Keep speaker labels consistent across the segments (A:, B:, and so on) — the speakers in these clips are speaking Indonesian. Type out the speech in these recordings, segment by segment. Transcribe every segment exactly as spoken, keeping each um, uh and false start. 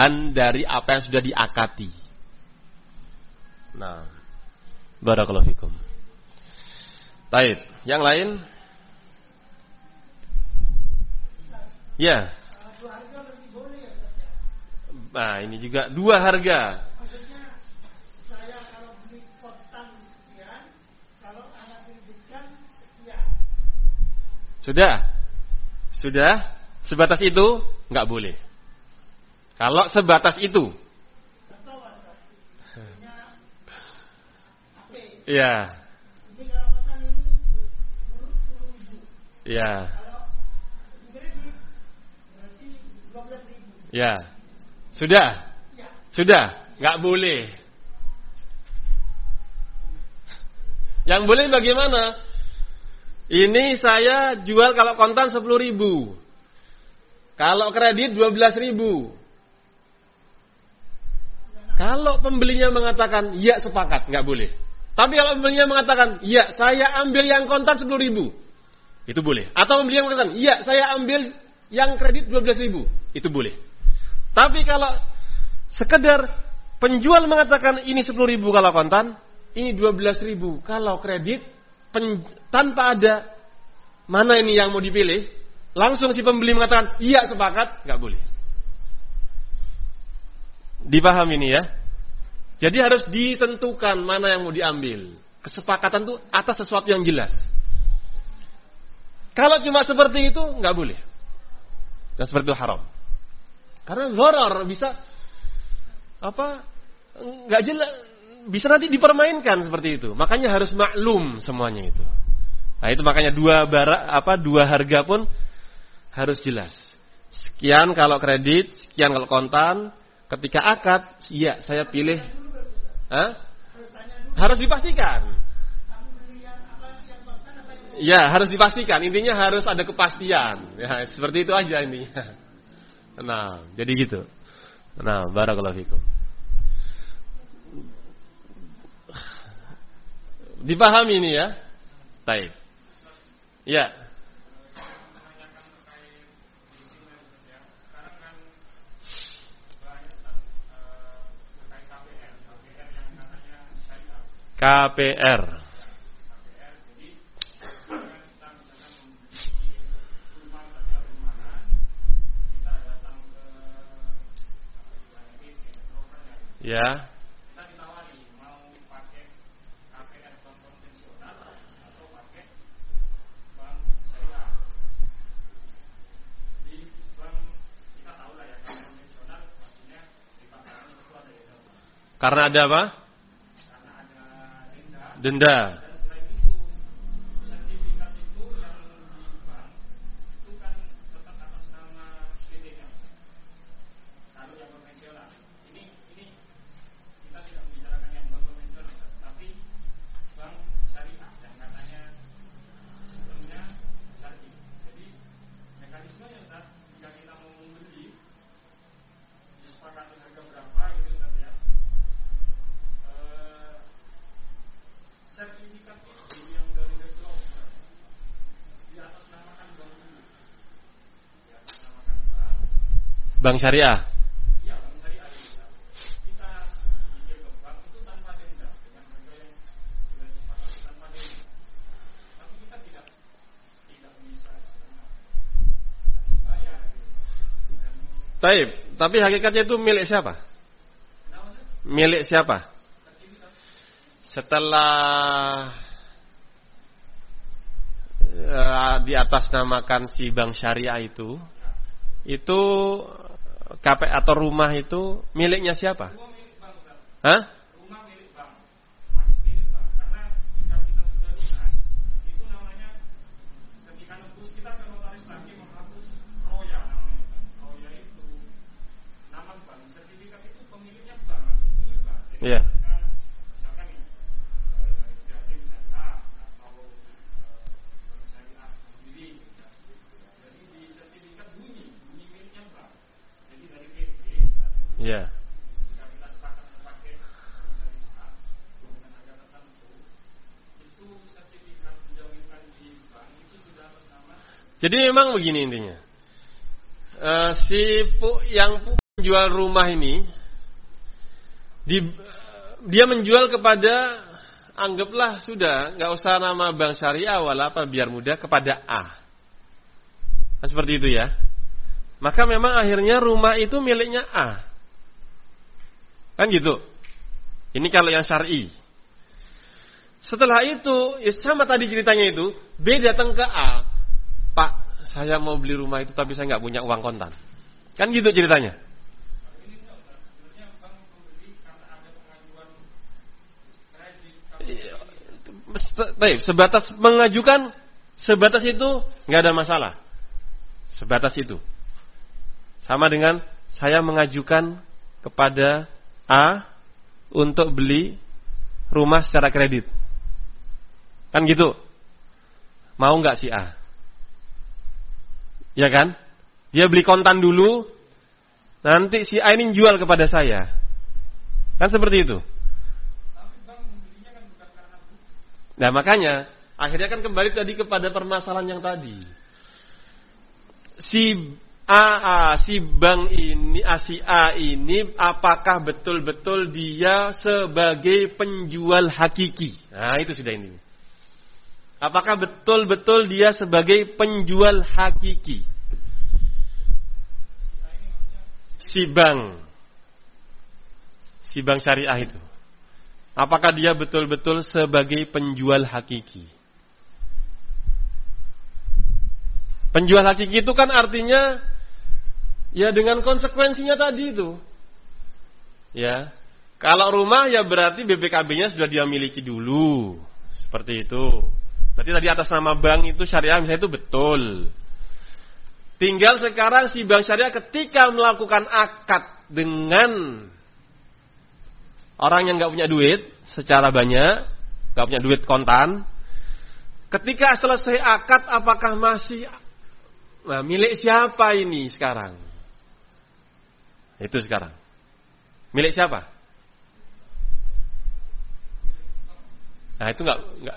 A: dari apa yang sudah diakati. Nah, barakallahu fikum. Baik, yang lain? Ya. Nah, ini juga dua harga.
B: Maksudnya saya kalau beli kontan sekian, kalau anak kreditkan sekian.
A: Sudah? Sudah? Sebatas itu nggak boleh. Kalau sebatas itu. Iya.
B: Ini kalau kontan ini sepuluh ribu.
A: Iya.
B: Kalau kredit berarti dua belas ribu.
A: Ya. Sudah?
B: Ya.
A: Sudah? Nggak boleh. Yang boleh bagaimana? Ini saya jual kalau kontan sepuluh ribu. Kalau kredit dua belas ribu. Kalau pembelinya mengatakan, ya sepakat, nggak boleh. Tapi kalau pembelinya mengatakan, ya saya ambil yang kontan sepuluh ribu. Itu boleh. Atau pembelinya mengatakan, ya saya ambil yang kredit dua belas ribu. Itu boleh. Tapi kalau sekedar penjual mengatakan ini sepuluh ribu kalau kontan, ini dua belas ribu kalau kredit, pen, tanpa ada mana ini yang mau dipilih, langsung si pembeli mengatakan iya sepakat, nggak boleh. Dipahami ini ya. Jadi harus ditentukan mana yang mau diambil. Kesepakatan itu atas sesuatu yang jelas. Kalau cuma seperti itu nggak boleh. Dan seperti itu haram. Karena gharar bisa apa nggak jelas, bisa nanti dipermainkan seperti itu. Makanya harus maklum semuanya itu. Nah itu makanya dua bara apa dua harga pun harus jelas. Sekian kalau kredit, sekian kalau kontan. Ketika akad, iya saya pilih. Hah? Harus dipastikan. Ya harus dipastikan. Intinya harus ada kepastian. Ya seperti itu aja intinya. Nah, jadi gitu. Nah, barakallahu fikum. Dipahami ini ya? Baik. Ya. K P R. Ya. Kita ditawari mau pakai K P R bank konvensional atau pakai bank syariah. Di bank kita tahu lah ya, bank konvensional pastinya di pasaran itu ada ya. Karena ada apa? Karena ada denda. Denda. Dan selain itu sertifikat itu yang di bank itu kan tetap atas nama P D-nya. Kalau yang konvensional ini ini kita tidak membicarakan yang bank konvensional, tapi bank syariah yang katanya sistemnya syariah. Jadi mekanismenya Ustaz, jika kita mau membeli disepakati harga berapa gitu Ustaz ya, e, sertifikat itu yang dari background di atas namakan bank dulu, di atas namakan bank bank syariah. Taib, tapi hakikatnya itu milik siapa? Milik siapa? Setelah uh, di atas namakan si bank syariah itu, itu K P atau rumah itu miliknya siapa? Hah? Rumah milik bank, masih milik bank. Karena jika kita sudah lunas, itu namanya ketika nebus kita ke notaris lagi menghapus roya namanya. Roya itu nama bank, sertifikat itu pemiliknya bank, punya bank. Jadi yeah. Misalkan nih, Jatim Syariah atau bank syariah sendiri, jadi di sertifikat bunyi, bunyi miliknya bank. Jadi dari P B, yeah. Jika kita sepakat memakai syariah dengan harga tertentu, itu sertifikat menjawabkan di bank itu sudah atas nama. Jadi memang begini intinya. Uh, si pu, yang pu Jual rumah ini, di, dia menjual kepada, anggaplah sudah, nggak usah nama bank syariah wala apa, biar mudah, kepada A. Kan seperti itu ya. Maka memang akhirnya rumah itu miliknya A. Kan gitu. Ini kalau yang syar'i. Setelah itu, ya sama tadi ceritanya itu, B datang ke A. Pak, saya mau beli rumah itu tapi saya nggak punya uang kontan. Kan gitu ceritanya. Baik, sebatas mengajukan, sebatas itu nggak ada masalah. Sebatas itu. Sama dengan saya mengajukan kepada A untuk beli rumah secara kredit. Kan gitu. Mau nggak si A? Ya kan? Dia beli kontan dulu, nanti si A ini jual kepada saya. Kan seperti itu. Nah makanya akhirnya kan kembali tadi kepada permasalahan yang tadi. Si A, A si bank ini, A, si A ini apakah betul-betul dia sebagai penjual hakiki? Nah itu sudah ini. Apakah betul-betul dia sebagai penjual hakiki? Si bank, si bank syariah itu. Apakah dia betul-betul sebagai penjual hakiki? Penjual hakiki itu kan artinya ya dengan konsekuensinya tadi itu. Ya. Kalau rumah ya berarti B P K B-nya sudah dia miliki dulu. Seperti itu. Berarti tadi atas nama bank itu syariah misalnya itu betul. Tinggal sekarang si bank syariah ketika melakukan akad dengan orang yang nggak punya duit secara banyak, nggak punya duit kontan, ketika selesai akad apakah masih, nah milik siapa ini sekarang? Itu sekarang. Milik siapa? Nah itu nggak nggak.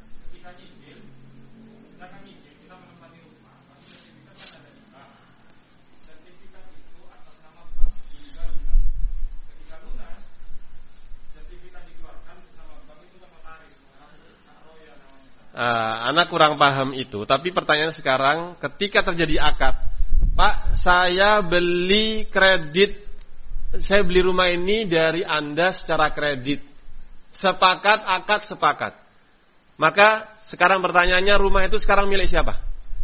A: Uh, anak kurang paham itu. Tapi pertanyaan sekarang, ketika terjadi akad, Pak, saya beli kredit, saya beli rumah ini dari Anda secara kredit. Sepakat, akad, sepakat. Maka sekarang pertanyaannya, rumah itu sekarang milik siapa?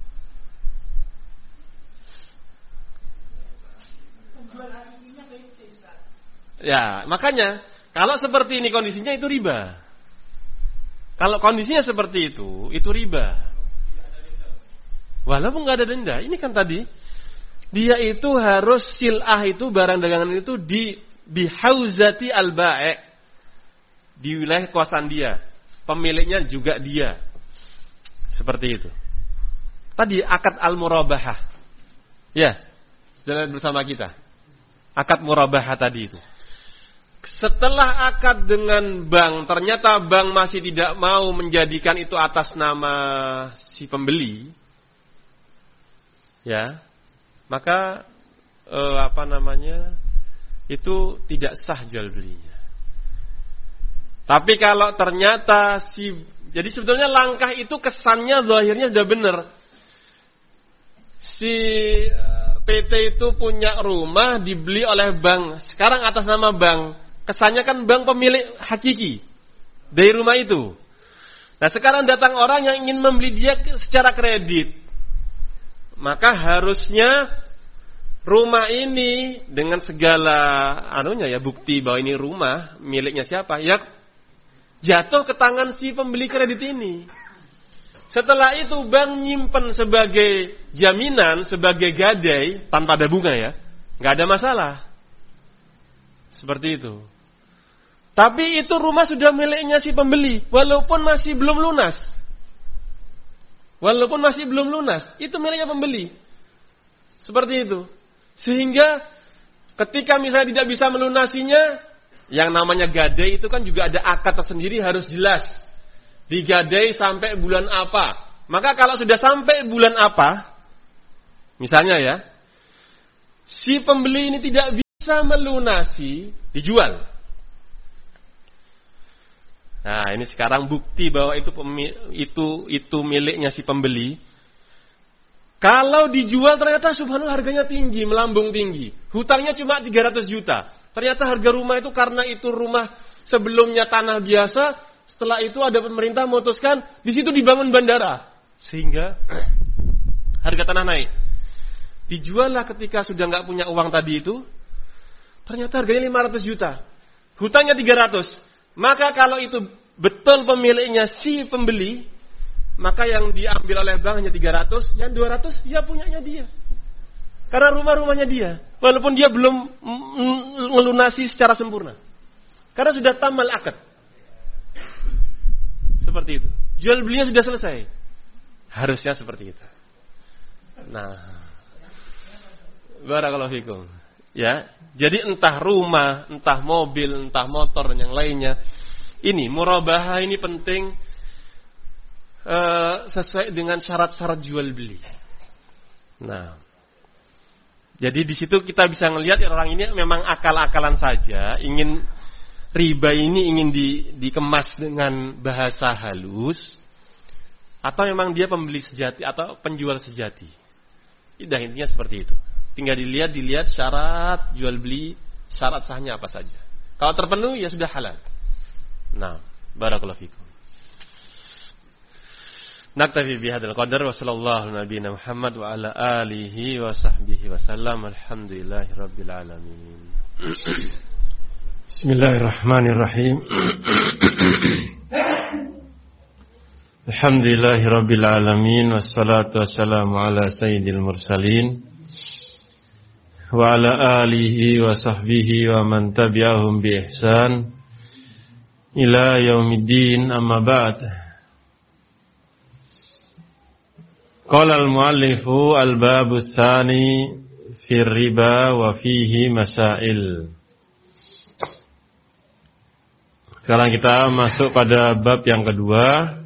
A: Ya, makanya kalau seperti ini kondisinya itu riba. Kalau kondisinya seperti itu, itu riba. Walaupun nggak ada denda, ini kan tadi dia itu harus sil'ah itu barang dagangan itu di bihauzati al-bai', di wilayah kekuasaan dia, pemiliknya juga dia, seperti itu. Tadi akad al-murabahah, ya, sudah bersama kita. Akad murabahah tadi itu. Setelah akad dengan bank, ternyata bank masih tidak mau menjadikan itu atas nama si pembeli, ya, maka eh, apa namanya itu tidak sah jual belinya. Tapi kalau ternyata si, jadi sebetulnya langkah itu kesannya zahirnya sudah benar. Si P T itu punya rumah dibeli oleh bank, sekarang atas nama bank. Kesannya kan bank pemilik hakiki dari rumah itu. Nah sekarang datang orang yang ingin membeli dia secara kredit. Maka harusnya rumah ini dengan segala anunya ya, bukti bahwa ini rumah miliknya siapa, ya jatuh ke tangan si pembeli kredit ini. Setelah itu bank nyimpen sebagai jaminan, sebagai gadai tanpa ada bunga ya, nggak ada masalah. Seperti itu. Tapi itu rumah sudah miliknya si pembeli, walaupun masih belum lunas. Walaupun masih belum lunas, itu miliknya pembeli. Seperti itu. Sehingga ketika misalnya tidak bisa melunasinya, yang namanya gadai itu kan juga ada akad tersendiri, harus jelas. Digadai sampai bulan apa. Maka kalau sudah sampai bulan apa, misalnya ya, si pembeli ini tidak bisa bisa melunasi, dijual. Nah, ini sekarang bukti bahwa itu itu itu miliknya si pembeli. Kalau dijual ternyata subhanallah harganya tinggi, melambung tinggi. Hutangnya cuma tiga ratus juta. Ternyata harga rumah itu karena itu rumah sebelumnya tanah biasa, setelah itu ada pemerintah memutuskan di situ dibangun bandara. Sehingga harga tanah naik. Dijual lah ketika sudah nggak punya uang tadi itu. Ternyata harganya lima ratus juta. Hutangnya tiga ratus. Maka kalau itu betul pemiliknya si pembeli, maka yang diambil oleh bank hanya tiga ratus, yang dua ratus ya punyanya dia. Karena rumah-rumahnya dia. Walaupun dia belum melunasi secara sempurna. Karena sudah tamal akad. Seperti itu. Jual belinya sudah selesai. Harusnya seperti itu. Nah, barakallahu fikum. Ya, jadi entah rumah, entah mobil, entah motor dan yang lainnya. Ini murabahah ini penting uh, sesuai dengan syarat-syarat jual beli. Nah, jadi di situ kita bisa melihat orang ini memang akal-akalan saja, ingin riba ini ingin di, dikemas dengan bahasa halus, atau memang dia pembeli sejati atau penjual sejati. Tidak, intinya seperti itu. Tinggal dilihat, dilihat syarat jual beli, syarat sahnya apa saja. Kalau terpenuhi ya sudah halal. Nah, barakallahu fikum. Naktafi bihadzal qadar wa sallallahu nabiyana Muhammad wa ala alihi wa sahbihi wa sallam. Alhamdulillahirabbil alamin.
C: Bismillahirrahmanirrahim. Alhamdulillahirabbil alamin wassalatu wassalamu ala sayyidil mursalin wa ala alihi wa sahbihi wa man tabi'ahum bi ihsan ila yaumiddin, amma ba'd. Qala al-muallifu al-babu tsani fi riba wa fihi masail. Sekarang kita masuk pada bab yang kedua,